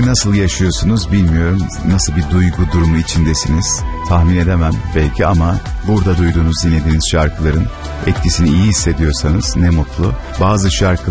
Bugünü nasıl yaşıyorsunuz bilmiyorum. Nasıl bir duygu durumu içindesiniz tahmin edemem belki, ama burada duyduğunuz, dinlediğiniz şarkıların etkisini iyi hissediyorsanız ne mutlu. Bazı şarkılar